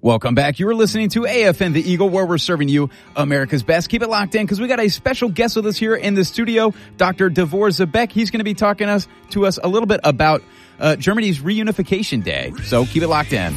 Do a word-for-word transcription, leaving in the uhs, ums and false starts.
Welcome back. You are listening to A F N The Eagle, where we're serving you America's best. Keep it locked in because we got a special guest with us here in the studio, Doctor Davor Zabek. He's going to be talking us to us a little bit about uh, Germany's Reunification Day. So keep it locked in.